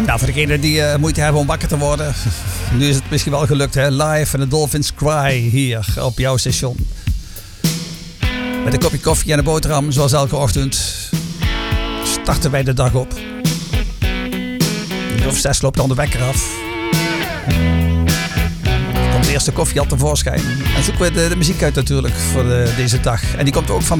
Nou, voor degenen die moeite hebben om wakker te worden. Nu is het misschien wel gelukt, hè? Live en de Dolphins Cry hier op jouw station. Met een kopje koffie en een boterham, zoals elke ochtend. Starten wij de dag op. Of 6 loopt dan de wekker af. Komt de eerste koffie al tevoorschijn. En zoeken we de muziek uit natuurlijk voor deze dag. En die komt ook van